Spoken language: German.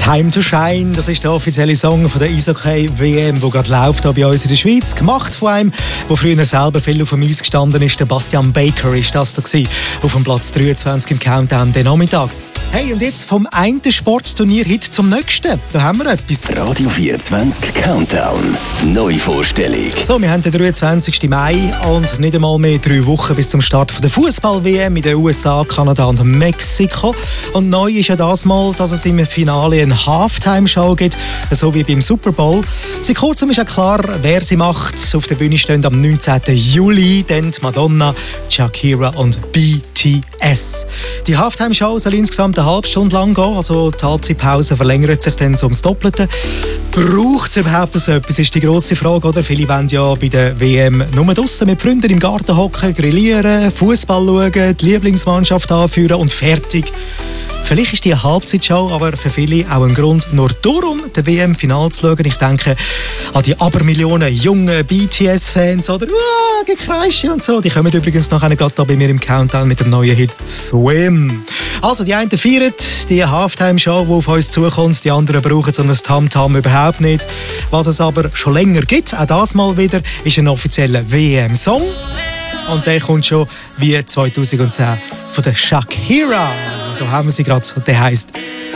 Time to Shine, das ist der offizielle Song von der Eishockey-WM, die gerade läuft hier bei uns in der Schweiz. Gemacht von einem, der früher selber viel auf dem Eis gestanden ist. Der Bastian Baker ist das da gewesen, auf dem Platz 23 im Countdown den Nachmittag. Hey, und jetzt vom einen Sportturnier heute zum nächsten. Da haben wir etwas. Radio 24 Countdown. Neuvorstellung. So, wir haben den 23. Mai und nicht einmal mehr 3 Wochen bis zum Start der Fußball-WM in den USA, Kanada und Mexiko. Und neu ist ja das Mal, dass es im Finale eine Halftime-Show gibt, so wie beim Super Bowl. Seit kurzem ist ja klar, wer sie macht. Auf der Bühne stehen am 19. Juli dann Madonna, Shakira und BTS. Die Halftime-Show soll insgesamt eine halbe Stunde lang gehen, also die Halbzeitpause verlängert sich dann so ums Doppelte. Braucht es überhaupt so etwas, ist die grosse Frage, oder? Viele wollen ja bei der WM nur draussen mit Freunden im Garten hocken, grillieren, Fußball schauen, die Lieblingsmannschaft anführen und fertig. Vielleicht ist die eine Halbzeitshow, aber für viele auch ein Grund, nur darum das WM-Final zu schauen. Ich denke an die Abermillionen jungen BTS-Fans oder Gekreische und so. Die kommen übrigens noch gerade bei mir im Countdown mit dem neuen Hit «Swim». Also die einen feiern die Halftime-Show, die auf uns zukommt. Die anderen brauchen so ein Tamtam überhaupt nicht. Was es aber schon länger gibt, auch das mal wieder, ist ein offizieller WM-Song. Und der kommt schon wie 2010 von der Shakira. Da haben wir sie gerade. Der heisst